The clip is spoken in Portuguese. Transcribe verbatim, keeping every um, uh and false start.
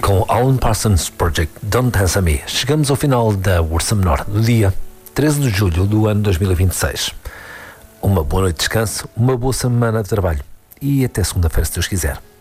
Com Alan Parsons Project Don't Answer Me, chegamos ao final da Ursa Menor do dia treze de julho do ano dois mil e vinte e seis. Uma boa noite de descanso, uma boa semana de trabalho e até segunda-feira, se Deus quiser.